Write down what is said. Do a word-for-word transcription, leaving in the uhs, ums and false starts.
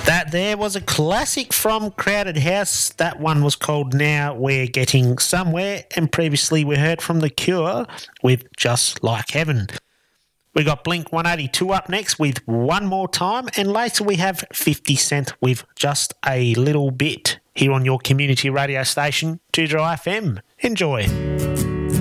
That there was a classic from Crowded House. That one was called Now We're Getting Somewhere, and previously we heard from The Cure with Just Like Heaven. We got Blink one eighty-two up next with One More Time, and later we have fifty Cent with Just a Little Bit here on your community radio station, two Dry F M. Enjoy.